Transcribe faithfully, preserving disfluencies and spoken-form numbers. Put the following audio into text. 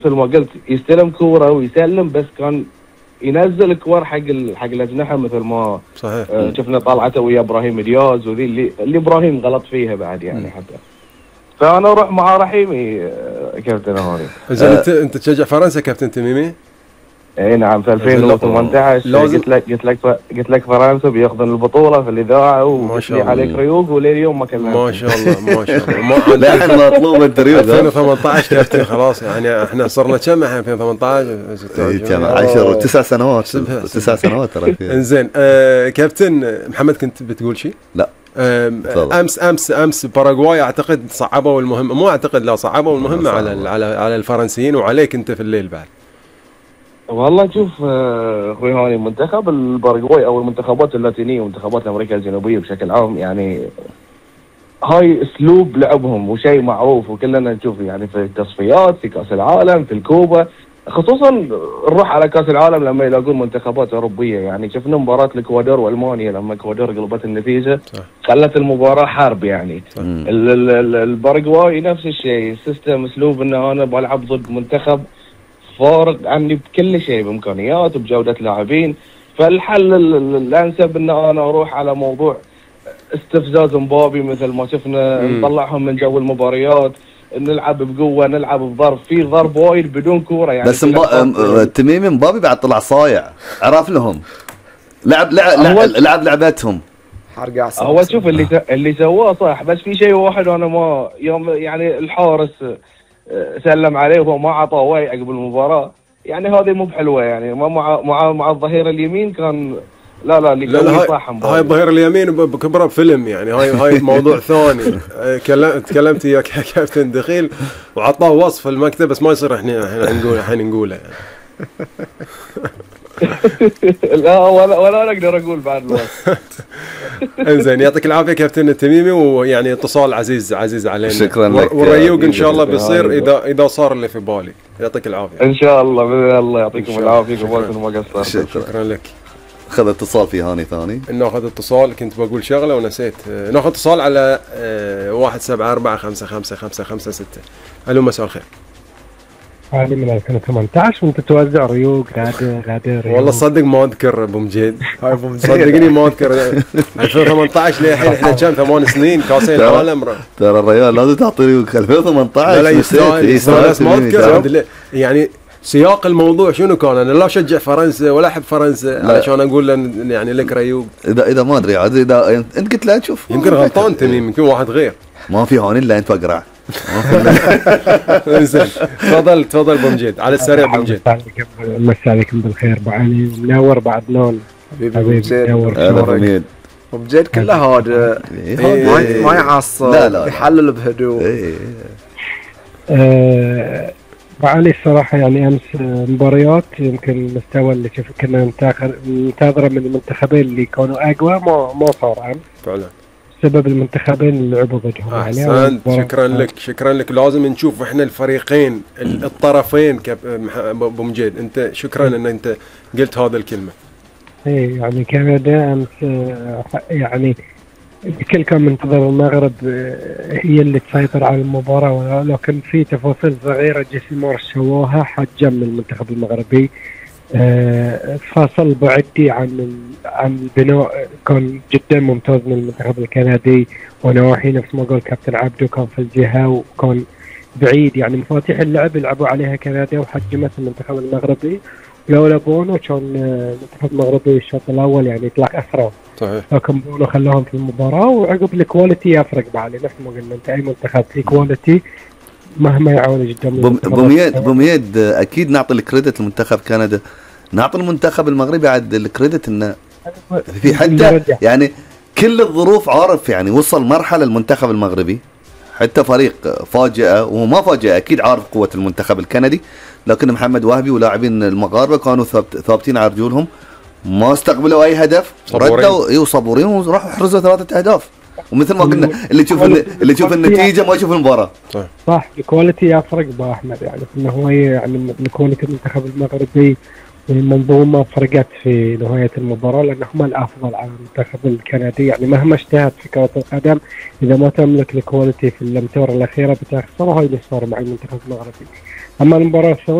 مثل ما قلت يستلم كوره ويسلم، بس كان ينزل كور حق ال... حق الاجنحه مثل ما صحيح. آه شفنا طلعته ويا ابراهيم دياز وذي اللي اللي ابراهيم غلط فيها بعد يعني. م. حتى فانا اروح مع رحيمي آه كابتن هوني. زين انت انت تشجع فرنسا كابتن تميمي؟ اي نعم في ألفين وثمانية عشر قلت لك قلت لك قلت لك فرنسا بياخذون البطوله في الاذاعه وقلت لي عليك ريوق ولليوم ما كلمت. ما شاء الله ما شاء الله. الحين مطلوب انت ريوق. ألفين وثمانية عشر كابتن خلاص يعني احنا صرنا كم الحين ألفين وثمانية عشر عشر تسع سنوات تسع سنوات ترى. انزين آه كابتن محمد كنت بتقول شيء؟ لا امس امس امس باراغواي اعتقد صعبوا المهمه، مو اعتقد لا صعبوا المهمه على على على الفرنسيين وعليك انت في الليل بعد. والله شوف اخوي هاني منتخب الباراغواي او المنتخبات اللاتينيه ومنتخبات امريكا الجنوبيه بشكل عام يعني هاي اسلوب لعبهم وشيء معروف وكلنا نشوف يعني في التصفيات في كاس العالم في الكوبا، خصوصا نروح على كاس العالم لما يلاقون منتخبات اوروبيه. يعني شفنا مباراه الاكوادور والمانيا لما الاكوادور قلبت النتيجه خلت المباراه حرب يعني. الباراغواي نفس الشيء، السيستم اسلوب انه انا بلعب ضد منتخب فارق عني بكل شيء بامكانيات وبجوده لاعبين، فالحل الانسب ان انا اروح على موضوع استفزاز مبابي مثل ما شفنا، نطلعهم من جو المباريات، نلعب بقوه نلعب بضرب، في ضرب وايد بدون كوره يعني. بس التميمي مبابي بعد طلع صايع، عرف لهم لعب لعب لعب لعبتهم حرق اعصاب. هو شوف اللي اللي سواه صح، بس في شيء واحد انا ما يوم يعني الحارس سلم عليه وهو ما عطاه وعي عقب المباراه، يعني هذه مو بحلوه يعني. ما مع مع مع الظهير اليمين كان لا لا اللي كان صح. هاي الظهير اليمين بكبره بفيلم يعني، هاي هاي موضوع ثاني. تكلمت وياك يا كابتن دخيل وعطاه وصف المكتب بس ما يصير احنا احنا نقول الحين نقوله يعني. لا ولا ولا اقدر اقول بعد الوقت. انزين يعطيك العافيه كابتن التميمي، ويعني اتصال عزيز عزيز علينا. شكرا لك. والريوق ان شاء الله بيصير اذا اذا صار اللي في بالي. يعطيك العافيه. ان شاء الله باذن الله يعطيكم العافيه وما ما قصرت. شكرا لك. خذ اتصال في هاني ثاني. ناخذ اتصال، كنت بقول شغله ونسيت. ناخذ اتصال على واحد سبعة أربعة خمسة خمسة خمسة خمسة ستة. الو مساء الخير. هذه من ألفين وثمانية عشر وانت توزع ريوق غادر غادر. والله صدق ما اذكر ابو مجيد، هاي ابو مجيد صدقني ما اذكر. ألفين وثمانية عشر للحين احنا كم ثمان سنين كاسين العالم. ترى الريال لازم تعطي ريوق ألفين وثمانية عشر. لا لا يستاهل ما اذكر يعني سياق الموضوع شنو كان. انا لا اشجع فرنسا ولا احب فرنسا علشان اقول يعني لك ريوق. اذا اذا ما ادري عاد اذا انت قلت لا تشوف يمكن غلطان تميم، يمكن واحد غير. ما في هوني الا انت اقرع. زين تفضل تفضل ابو مجيد على السريع. ابو مجيد مساء عليكم بالخير ابو علي، منور بعد نون حبيبي ابو مجيد. ابو مجيد ابو مجيد كله هذا ما يعصب يحلل بهدوء. ابو علي الصراحه يعني امس مباريات يمكن المستوى اللي شوف كنا ننتظره من المنتخبين اللي كانوا اقوى ما ما صار امس فعلا بسبب المنتخبين اللي لعبوا ضدهم. احسنت يعني شكرا لك شكرا لك. لازم نشوف احنا الفريقين الطرفين ابو مجيد. انت شكرا ان انت قلت هذا الكلمه. اي يعني كندا امس يعني الكل كان منتظر المغرب هي اللي تسيطر على المباراه، ولكن في تفاصيل صغيره جيسي مورس سواها حجم المنتخب المغربي. فاصل بعدي عن عن البناء كان جدا ممتاز من المنتخب الكندي، ونواحي نفس ما قال كابتن عبدو كان في الجهه وكان بعيد، يعني مفاتيح اللعب يلعبوا عليها كندا وحجمت المنتخب المغربي. لولا بونو كان المنتخب المغربي الشوط الاول يعني يطلع اسرع. صحيح. لكن بونو خلاهم في المباراه، وعقب الكواليتي يفرق بعد نفس ما قلنا انت اي منتخب في كواليتي مهما يعالج قدام. بوميد بوميد اكيد نعطي الكريدت لمنتخب كندا، نعطي المنتخب المغربي عاد الكريدت انه في حتى يعني كل الظروف عارف يعني وصل مرحله المنتخب المغربي حتى فريق فاجئه وما فاجئه اكيد عارف قوه المنتخب الكندي، لكن محمد وهبي ولاعبين المغاربه كانوا ثابتين على رجولهم، ما استقبلوا اي هدف، ردوا ايوه صبورين وراحوا حرزوا ثلاثه اهداف. ومثل ما قلنا اللي يشوف اللي يشوف النتيجه ما يشوف المباراه. صح الكواليتي يفرق ابو احمد، يعني انه هو يعني الكواليتي المنتخب المغربي المنظومة فرقت في نهاية المباراة لأن هم الأفضل على المنتخب الكندي. يعني مهما اجتهد في كرة القدم إذا ما تملك الكواليتي في الأمتار الأخيرة بتخسر، وهي اللي صار مع المنتخب المغربي. أما المباراة